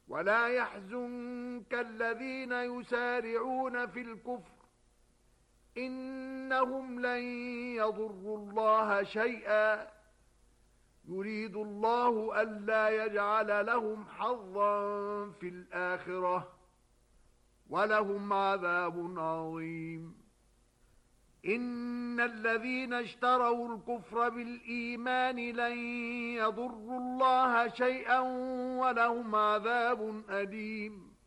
ولا يحزنك الذين يسارعون في الكفر إنهم لن يضروا الله شيئا يريد الله ألا يجعل لهم حظا في الآخرة ولهم عذاب عظيم إن الذين اشتروا الكفر بالإيمان لن يضروا الله شيئا ولهم عذاب أليم